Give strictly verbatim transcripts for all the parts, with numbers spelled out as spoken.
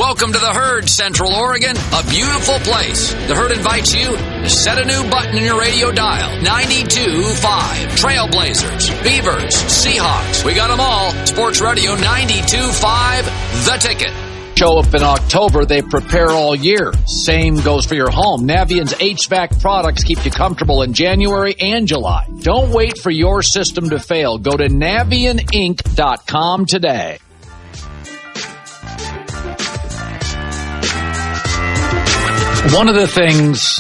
Welcome to the Herd, Central Oregon, a beautiful place. The Herd invites you to set a new button in your radio dial. ninety-two point five. Trailblazers, Beavers, Seahawks. We got them all. Sports Radio ninety-two point five, The Ticket. Show up in October, they prepare all year. Same goes for your home. Navient's H V A C products keep you comfortable in January and July. Don't wait for your system to fail. Go to Navient Inc dot com today. One of the things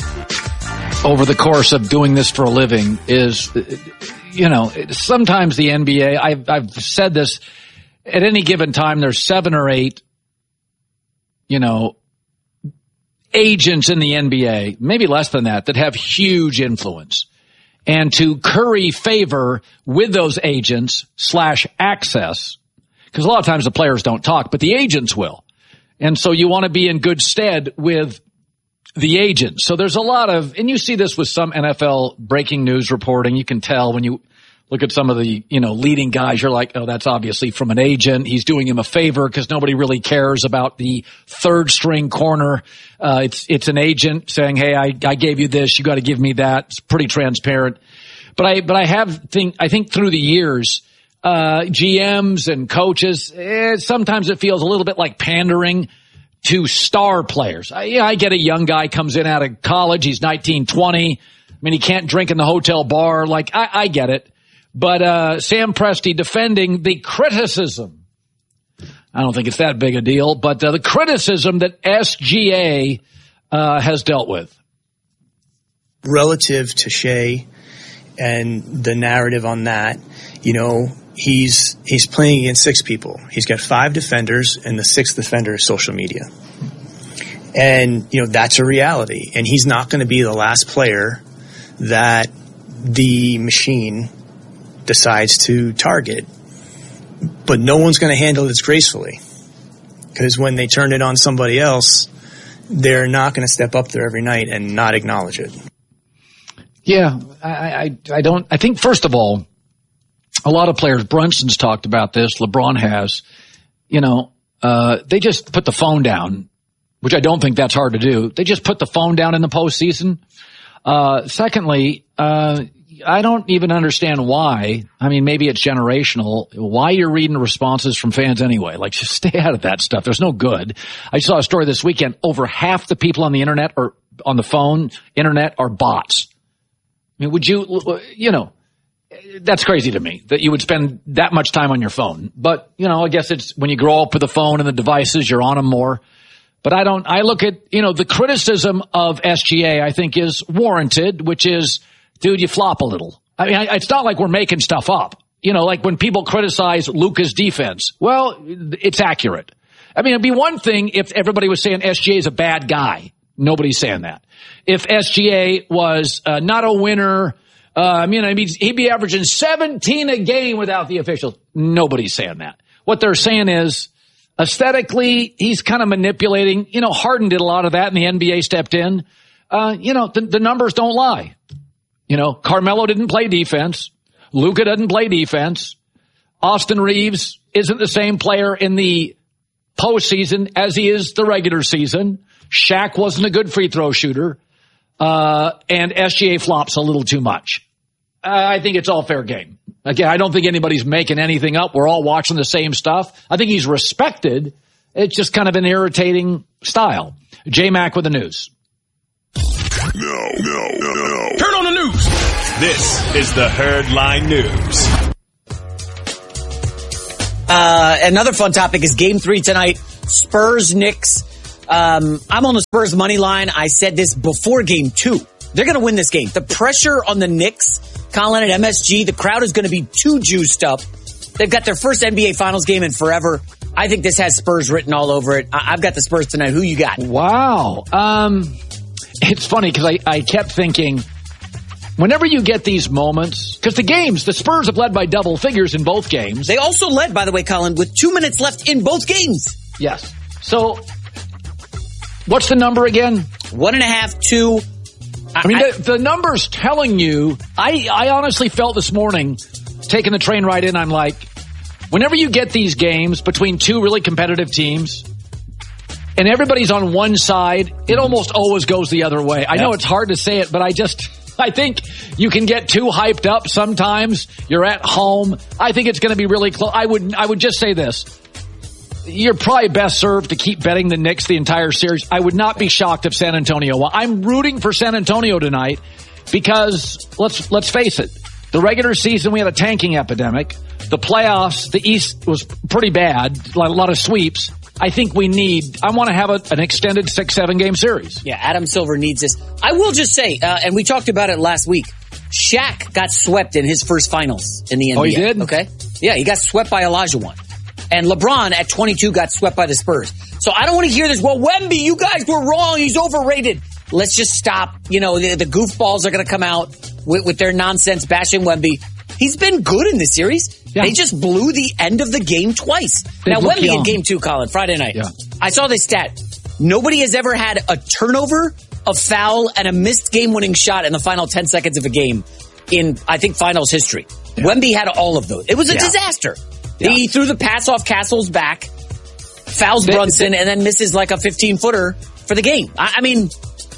over the course of doing this for a living is, you know, sometimes the N B A, I've, I've said this, at any given time, there's seven or eight, you know, agents in the N B A, maybe less than that, that have huge influence. And to curry favor with those agents slash access, because a lot of times the players don't talk, but the agents will. And so you want to be in good stead with the agents. So there's a lot of, and you see this with some N F L breaking news reporting. You can tell when you look at some of the, you know, leading guys, you're like, oh, that's obviously from an agent. He's doing him a favor because nobody really cares about the third string corner. Uh, it's, it's an agent saying, hey, I, I gave you this. You got to give me that. It's pretty transparent. But I, but I have think, I think through the years, uh, G Ms and coaches, eh, sometimes it feels a little bit like pandering to star players. I, yeah, I get a young guy comes in out of college. He's nineteen, twenty. I mean, he can't drink in the hotel bar. Like, I, I get it. But, uh, Sam Presti defending the criticism. I don't think it's that big a deal, but uh, the criticism that S G A, uh, has dealt with. Relative to Shea and the narrative on that, you know, He's he's playing against six people. He's got five defenders, and the sixth defender is social media. And, you know, that's a reality. And he's not going to be the last player that the machine decides to target. But no one's going to handle this gracefully. Because when they turn it on somebody else, they're not going to step up there every night and not acknowledge it. Yeah, I, I, I don't, I think, first of all, a lot of players, Brunson's talked about this, LeBron has, you know, uh, they just put the phone down, which I don't think that's hard to do. They just put the phone down in the postseason. Uh, secondly, uh, I don't even understand why. I mean, maybe it's generational, why you're reading responses from fans anyway. Like, just stay out of that stuff. There's no good. I saw a story this weekend. Over half the people on the internet or on the phone, internet are bots. I mean, would you, you know, that's crazy to me that you would spend that much time on your phone. But, you know, I guess it's when you grow up with the phone and the devices, you're on them more. But I don't, I look at, you know, the criticism of S G A, I think is warranted, which is, dude, you flop a little. I mean, I, it's not like we're making stuff up. You know, like when people criticize Luka's defense. Well, it's accurate. I mean, it'd be one thing if everybody was saying S G A is a bad guy. Nobody's saying that. If S G A was uh, not a winner, Uh, I mean, I mean, he'd be averaging seventeen a game without the officials. Nobody's saying that. What they're saying is, aesthetically, he's kind of manipulating. You know, Harden did a lot of that, and the N B A stepped in. Uh, you know, the, the numbers don't lie. You know, Carmelo didn't play defense. Luka doesn't play defense. Austin Reeves isn't the same player in the postseason as he is the regular season. Shaq wasn't a good free throw shooter. Uh, and S G A flops a little too much. Uh, I think it's all fair game. Again, I don't think anybody's making anything up. We're all watching the same stuff. I think he's respected. It's just kind of an irritating style. J-Mac with the news. No, no, no, no. Turn on the news. This is the Herdline News. Uh, another fun topic is game three tonight. Spurs, Knicks. Um, I'm on the Spurs money line. I said this before game two. They're going to win this game. The pressure on the Knicks, Colin, at M S G, the crowd is going to be too juiced up. They've got their first N B A Finals game in forever. I think this has Spurs written all over it. I- I've got the Spurs tonight. Who you got? Wow. Um, it's funny because I, I kept thinking, whenever you get these moments, because the games, the Spurs have led by double figures in both games. They also led, by the way, Colin, with two minutes left in both games. Yes. So, what's the number again? One and a half, two. I, I mean, the, the number's telling you, I, I honestly felt this morning, taking the train ride in, I'm like, whenever you get these games between two really competitive teams, and everybody's on one side, it almost always goes the other way. I yep. know it's hard to say it, but I just, I think you can get too hyped up sometimes. You're at home. I think it's going to be really close. I would, I would just say this. You're probably best served to keep betting the Knicks the entire series. I would not be shocked if San Antonio won. I'm rooting for San Antonio tonight because let's, let's face it. The regular season, we had a tanking epidemic. The playoffs, the East was pretty bad. A lot of sweeps. I think we need, I want to have a, an extended six, seven game series. Yeah, Adam Silver needs this. I will just say, uh, and we talked about it last week, Shaq got swept in his first finals in the N B A. Oh, he did? Okay. Yeah, he got swept by Olajuwon. And LeBron at twenty-two got swept by the Spurs. So I don't want to hear this, well, Wemby, you guys were wrong. He's overrated. Let's just stop. You know, the, the goofballs are going to come out with, with their nonsense bashing Wemby. He's been good in this series. Yeah. They just blew the end of the game twice. They now, Wemby young. in game two, Colin, Friday night. Yeah. I saw this stat. Nobody has ever had a turnover, a foul, and a missed game-winning shot in the final ten seconds of a game in, I think, finals history. Yeah. Wemby had all of those. It was a yeah. disaster. Yeah. He threw the pass off Castle's back, fouls they, Brunson, they, and then misses like a fifteen-footer for the game. I, I mean...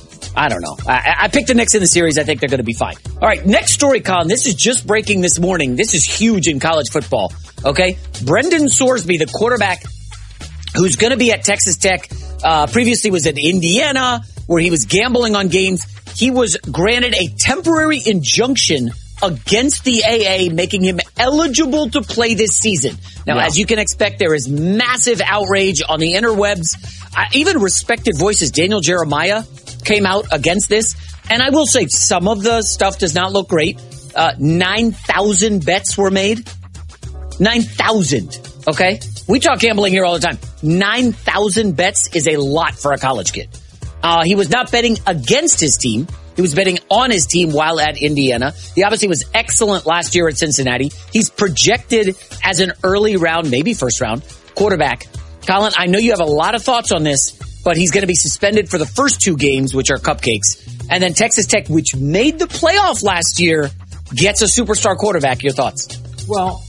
I don't know. I, I picked the Knicks in the series. I think they're going to be fine. All right, next story, Colin. This is just breaking this morning. This is huge in college football. Okay? Brendan Sorsby, the quarterback who's going to be at Texas Tech, uh, previously was at Indiana, where he was gambling on games. He was granted a temporary injunction against the A A, making him eligible to play this season. Now, yeah. as you can expect, there is massive outrage on the interwebs. Uh, even respected voices, Daniel Jeremiah, came out against this. And I will say, some of the stuff does not look great. Uh, nine thousand bets were made. nine thousand, okay? We talk gambling here all the time. nine thousand bets is a lot for a college kid. Uh, he was not betting against his team. He was betting on his team while at Indiana. He obviously was excellent last year at Cincinnati. He's projected as an early round, maybe first round, quarterback. Colin, I know you have a lot of thoughts on this, but he's going to be suspended for the first two games, which are cupcakes. And then Texas Tech, which made the playoff last year, gets a superstar quarterback. Your thoughts? Well,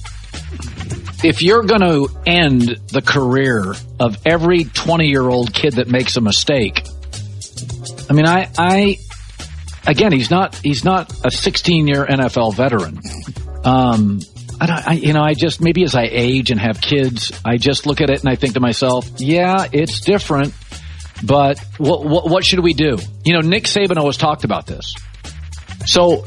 if you're going to end the career of every twenty-year-old kid that makes a mistake, I mean, I, I, again, he's not, he's not a sixteen-year N F L veteran. Um, I don't, I, you know, I just, maybe as I age and have kids, I just look at it and I think to myself, yeah, it's different, but what, what, what should we do? You know, Nick Saban always talked about this. So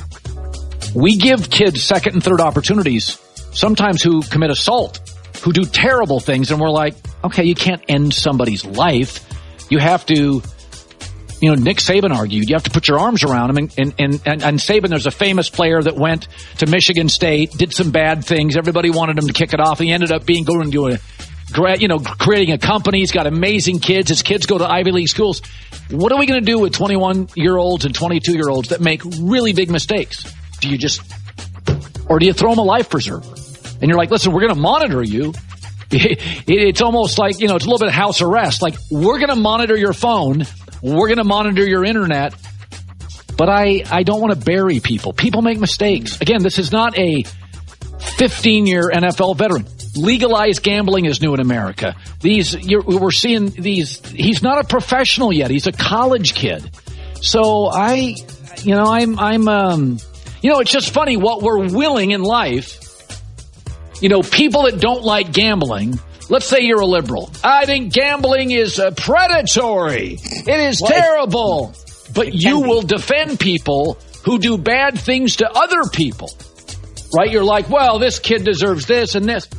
we give kids second and third opportunities, sometimes who commit assault, who do terrible things. And we're like, okay, you can't end somebody's life. You have to, you know, Nick Saban argued, you have to put your arms around him. And, and, and, and, and Saban, there's a famous player that went to Michigan State, did some bad things. Everybody wanted him to kick it off. He ended up being going to a, you know, creating a company. He's got amazing kids. His kids go to Ivy League schools. What are we going to do with twenty-one-year-olds and twenty-two-year-olds that make really big mistakes? Do you just, or do you throw them a life preserver? And you're like, listen, we're going to monitor you. It's almost like, you know, it's a little bit of house arrest. Like, we're going to monitor your phone. We're going to monitor your internet, but I, I don't want to bury people. People make mistakes. Again, this is not a fifteen-year N F L veteran. Legalized gambling is new in America. These, you're, we're seeing these, he's not a professional yet. He's a college kid. So I, you know, I'm, I'm, um, you know, it's just funny what we're willing in life. You know, people that don't like gambling, let's say you're a liberal. I think gambling is uh, predatory. It is well, terrible. But you will defend people who do bad things to other people. Right? You're like, well, this kid deserves this and this.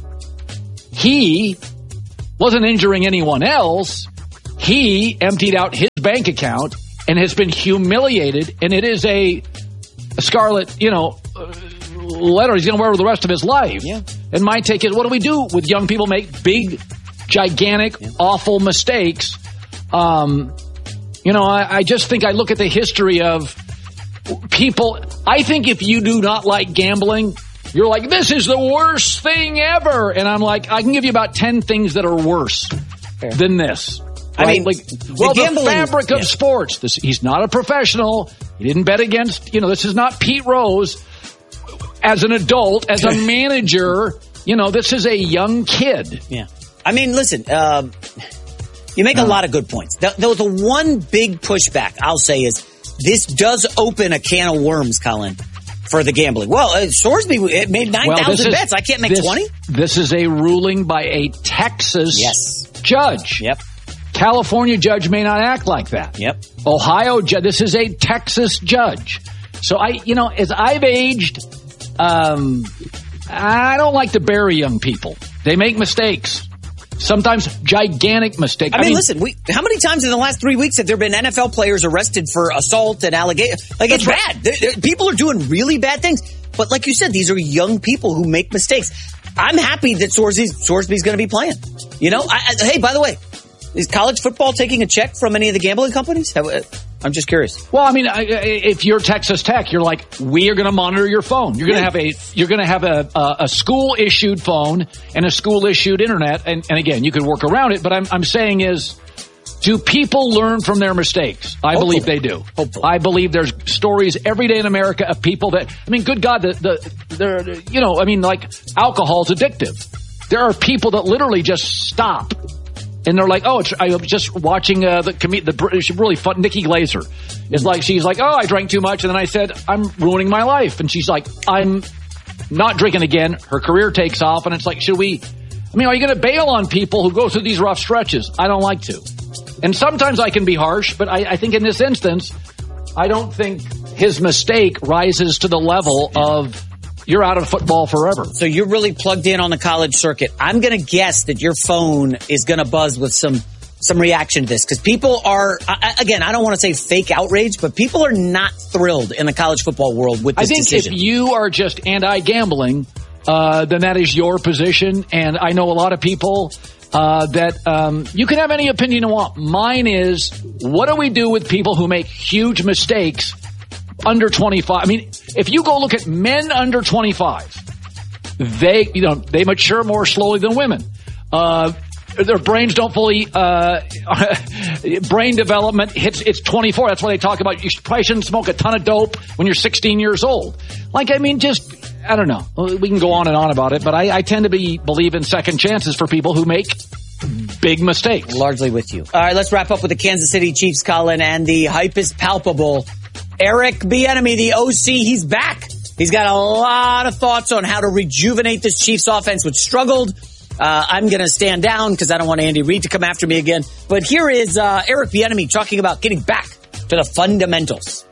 He wasn't injuring anyone else. He emptied out his bank account and has been humiliated. And it is a, a scarlet, you know, uh, letter he's going to wear for the rest of his life. Yeah. And my take is, what do we do with young people make big, gigantic, yeah. awful mistakes? Um, you know, I, I just think I look at the history of people. I think if you do not like gambling, you're like, this is the worst thing ever. And I'm like, I can give you about ten things that are worse Fair. than this. Right? I mean, like, well, the, the fabric of yeah. sports. This, he's not a professional. He didn't bet against, you know, this is not Pete Rose. As an adult, as a manager, you know, this is a young kid. Yeah. I mean, listen, um, You make no. a lot of good points. The, the, the one big pushback I'll say is this does open a can of worms, Colin, for the gambling. Well, uh, Sorsby it made nine thousand well, bets. I can't make this, twenty. This is a ruling by a Texas yes. judge. Yep. California judge may not act like that. Yep. Ohio judge. This is a Texas judge. So I, you know, as I've aged, um, I don't like to bury young people. They make mistakes. Sometimes gigantic mistakes. I mean, I mean listen, we, how many times in the last three weeks have there been N F L players arrested for assault and allegation? Like, it's right. bad. They're, they're, people are doing really bad things. But like you said, these are young people who make mistakes. I'm happy that Sorsby's, Sorsby's going to be playing. You know, I, I, hey, by the way, is college football taking a check from any of the gambling companies? I'm just curious. Well, I mean, if you're Texas Tech, you're like, we are going to monitor your phone. You're going to have a, you're going to have a, a, a school issued phone and a school issued internet. And, and again, you could work around it. But I'm, I'm saying is, do people learn from their mistakes? I Hopefully. believe they do. Hopefully. I believe there's stories every day in America of people that, I mean, good God, the, the, they're, you know, I mean, like alcohol's addictive. There are people that literally just stop. And they're like, oh, it's, I was just watching uh, the the really fun. Nikki Glaser is like, she's like, oh, I drank too much, and then I said, I'm ruining my life, and she's like, I'm not drinking again. Her career takes off, and it's like, should we? I mean, are you going to bail on people who go through these rough stretches? I don't like to, and sometimes I can be harsh, but I, I think in this instance, I don't think his mistake rises to the level of. You're out of football forever. So you're really plugged in on the college circuit. I'm going to guess that your phone is going to buzz with some some reaction to this because people are, again, I don't want to say fake outrage, but people are not thrilled in the college football world with this I think decision. If you are just anti-gambling, uh, then that is your position. And I know a lot of people uh, that um, you can have any opinion you want. Mine is, what do we do with people who make huge mistakes under twenty-five? I mean, if you go look at men under twenty-five, they, you know, they mature more slowly than women. Uh, their brains don't fully, uh, brain development hits, it's twenty-four. That's why they talk about you probably shouldn't smoke a ton of dope when you're sixteen years old. Like, I mean, just, I don't know. We can go on and on about it, but I, I tend to be, believe in second chances for people who make big mistakes. Largely with you. All right, let's wrap up with the Kansas City Chiefs, Colin, and the hype is palpable. Eric Bieniemy, the O C, he's back. He's got a lot of thoughts on how to rejuvenate this Chiefs offense, which struggled. Uh, I'm going to stand down because I don't want Andy Reid to come after me again. But here is uh, Eric Bieniemy talking about getting back to the fundamentals.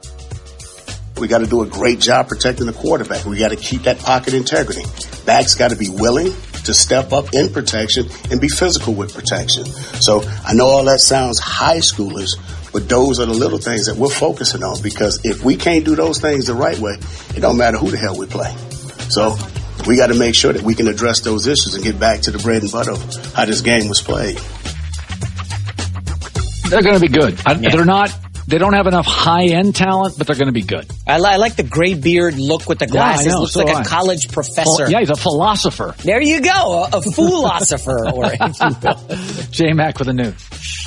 We got to do a great job protecting the quarterback. We got to keep that pocket integrity. Backs got to be willing to step up in protection and be physical with protection. So I know all that sounds high schoolers, but those are the little things that we're focusing on, because if we can't do those things the right way, it don't matter who the hell we play. So we got to make sure that we can address those issues and get back to the bread and butter of how this game was played. They're going to be good. I, yeah. They're not. They don't have enough high-end talent, but they're going to be good. I, li- I like the gray beard look with the glasses. Yeah, I know, Looks so like I. a college professor. Yeah, he's a philosopher. There you go, a, a philosopher. Or J-Mac with the news.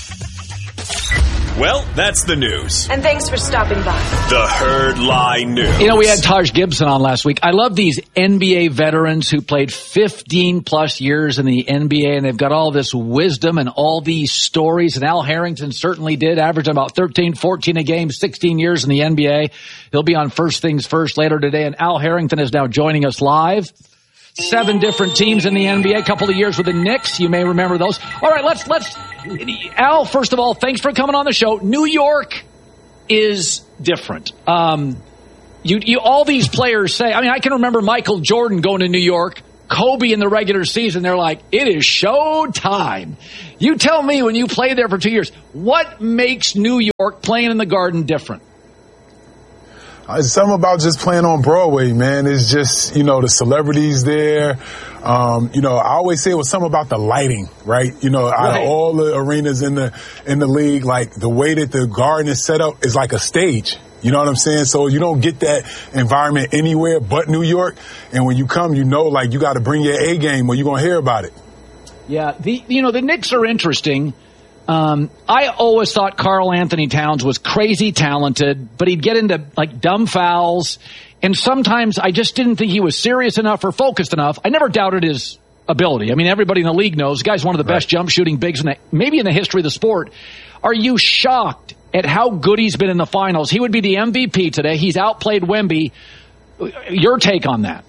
Well, that's the news. And thanks for stopping by. The Herd Lie News. You know, we had Taj Gibson on last week. I love these N B A veterans who played fifteen plus years in the N B A, and they've got all this wisdom and all these stories. And Al Harrington certainly did, averaging about thirteen, fourteen a game, sixteen years in the N B A. He'll be on First Things First later today. And Al Harrington is now joining us live. Seven different teams in the N B A, a couple of years with the Knicks. You may remember those. All right, let's, let's, Al, first of all, thanks for coming on the show. New York is different. Um, you, you, all these players say, I mean, I can remember Michael Jordan going to New York, Kobe in the regular season. They're like, it is show time. You tell me, when you played there for two years, what makes New York playing in the Garden different? It's something about just playing on Broadway, man. It's just, you know, the celebrities there. Um, you know, I always say it was something about the lighting, right? You know, out right. of all the arenas in the in the league, like the way that the Garden is set up is like a stage. You know what I'm saying? So you don't get that environment anywhere but New York. And when you come, you know, like you got to bring your A game or you're going to hear about it. Yeah, the you know, the Knicks are interesting. Um, I always thought Karl Anthony Towns was crazy talented, but he'd get into like dumb fouls. And sometimes I just didn't think he was serious enough or focused enough. I never doubted his ability. I mean, everybody in the league knows the guy's one of the best jump shooting bigs in the, maybe in the history of the sport. Are you shocked at how good he's been in the finals? He would be the M V P today. He's outplayed Wemby. Your take on that?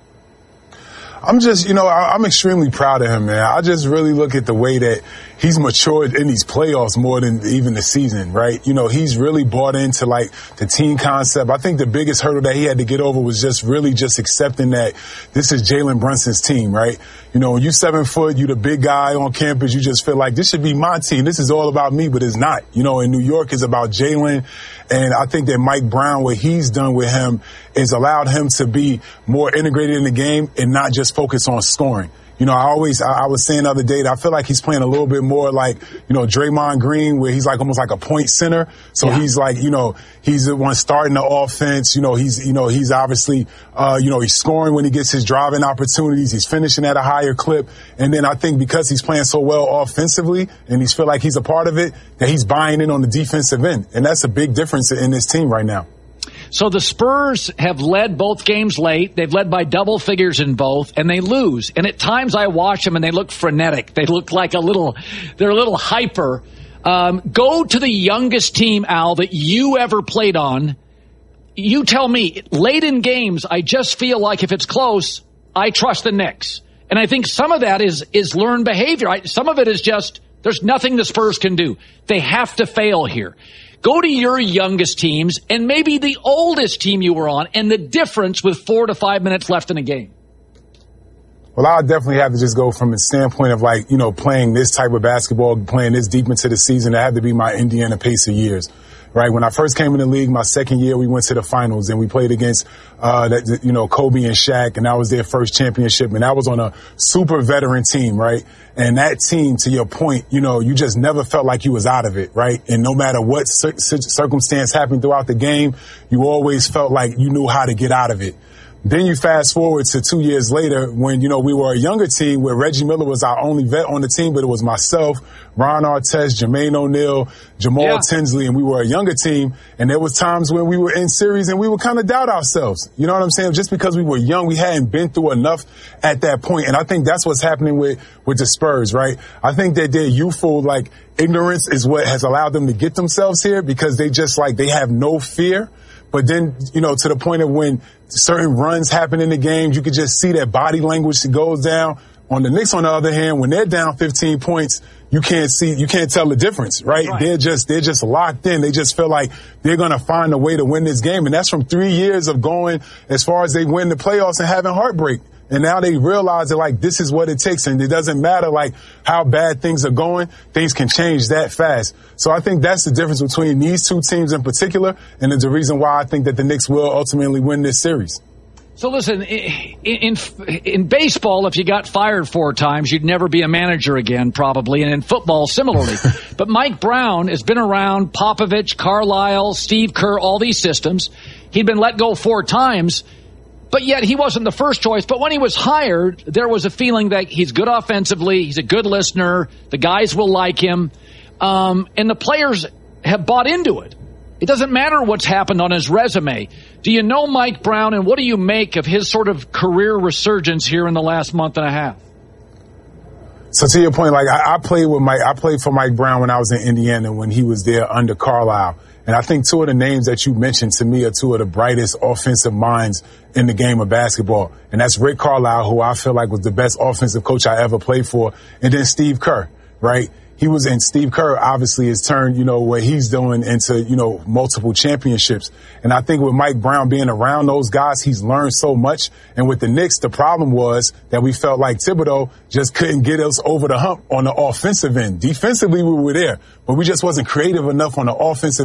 I'm just, you know, I'm extremely proud of him, man. I just really look at the way that he's matured in these playoffs more than even the season, right? You know, he's really bought into, like, the team concept. I think the biggest hurdle that he had to get over was just really just accepting that this is Jalen Brunson's team, right? You know, when you seven foot, you the big guy on campus, you just feel like this should be my team. This is all about me, but it's not. You know, in New York, it's about Jalen. And I think that Mike Brown, what he's done with him is allowed him to be more integrated in the game and not just focus on scoring. You know, I always, I, I was saying the other day that I feel like he's playing a little bit more like, you know, Draymond Green, where he's like almost like a point center. So yeah. he's like, you know, he's the one starting the offense. You know, he's, you know, he's obviously, uh, you know, he's scoring when he gets his driving opportunities. He's finishing at a higher clip. And then I think because he's playing so well offensively and he's feel like he's a part of it, that he's buying in on the defensive end. And that's a big difference in this team right now. So the Spurs have led both games late. They've led by double figures in both, and they lose. And at times I watch them, and they look frenetic. They look like a little, they're a little hyper. Um, go to the youngest team, Al, that you ever played on. You tell me, late in games, I just feel like if it's close, I trust the Knicks. And I think some of that is is learned behavior. I, some of it is just, there's nothing the Spurs can do. They have to fail here. Go to your youngest teams and maybe the oldest team you were on and the difference with four to five minutes left in a game. Well, I definitely have to just go from a standpoint of, like, you know, playing this type of basketball, playing this deep into the season. It had to be my Indiana Pacer years, right? When I first came in the league, my second year, we went to the finals and we played against, uh, that, you know, Kobe and Shaq, and that was their first championship. And that was on a super veteran team, right? And that team, to your point, you know, you just never felt like you was out of it, right? And no matter what cir- circumstance happened throughout the game, you always felt like you knew how to get out of it. Then you fast forward to two years later when, you know, we were a younger team where Reggie Miller was our only vet on the team, but it was myself, Ron Artest, Jermaine O'Neal, Jamal yeah. Tinsley, and we were a younger team. And there was times when we were in series and we would kind of doubt ourselves. You know what I'm saying? Just because we were young, we hadn't been through enough at that point. And I think that's what's happening with, with the Spurs, right? I think that their youthful, like, ignorance is what has allowed them to get themselves here because they just, like, they have no fear. But then, you know, to the point of when certain runs happen in the game, you could just see that body language goes down. On the Knicks, on the other hand, when they're down fifteen points, you can't see, you can't tell the difference, right? right? They're just, they're just locked in. They just feel like they're going to find a way to win this game. And that's from three years of going as far as they win the playoffs and having heartbreak. And now they realize that, like, this is what it takes. And it doesn't matter, like, how bad things are going. Things can change that fast. So I think that's the difference between these two teams in particular. And it's the reason why I think that the Knicks will ultimately win this series. So listen, in, in in baseball, if you got fired four times, you'd never be a manager again, probably. And in football, similarly. But Mike Brown has been around Popovich, Carlisle, Steve Kerr, all these systems. He'd been let go four times. But yet he wasn't the first choice. But when he was hired, there was a feeling that he's good offensively. He's a good listener. The guys will like him. Um, and the players have bought into it. It doesn't matter what's happened on his resume. Do you know Mike Brown, and what do you make of his sort of career resurgence here in the last month and a half? So to your point, like I, I played with Mike, I played for Mike Brown when I was in Indiana when he was there under Carlisle. And I think two of the names that you mentioned to me are two of the brightest offensive minds in the game of basketball. And that's Rick Carlisle, who I feel like was the best offensive coach I ever played for. And then Steve Kerr, right? He was in Steve Kerr, obviously, has turned, you know, what he's doing into, you know, multiple championships. And I think with Mike Brown being around those guys, he's learned so much. And with the Knicks, the problem was that we felt like Thibodeau just couldn't get us over the hump on the offensive end. Defensively, we were there, but we just wasn't creative enough on the offensive